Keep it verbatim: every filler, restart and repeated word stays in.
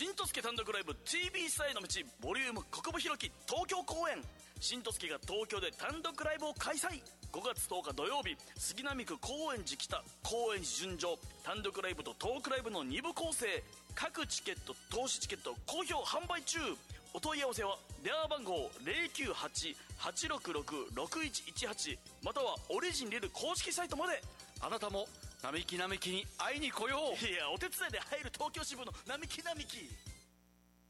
新とすけ単独ライブ ティービー スターへの道ボリューム国分弘樹東京公演。新とすけが東京で単独ライブを開催。ごがつとおか土曜日、杉並区高円寺北、高円寺純情、単独ライブとトークライブのに部構成。各チケット、投資チケット好評販売中。お問い合わせは電話番号 ゼロきゅうはち はちろくろく ろくいちいちはち またはオリジンリル公式サイトまで。 あなたも並木並木に会いに来よう。 いや、お手伝いで入る東京支部の並木並木。